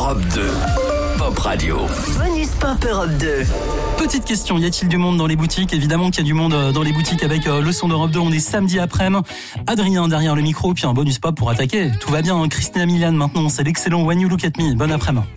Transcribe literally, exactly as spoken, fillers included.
Europe deux. Pop Radio. Bonus Pop Europe deux. Petite question, y a-t-il du monde dans les boutiques ? Évidemment qu'il y a du monde dans les boutiques avec le son d'Europe deux. On est samedi après-midi. Adrien derrière le micro, puis un bonus pop pour attaquer. Tout va bien, Christina Milian maintenant, c'est l'excellent When You Look At Me. Bon après-midi.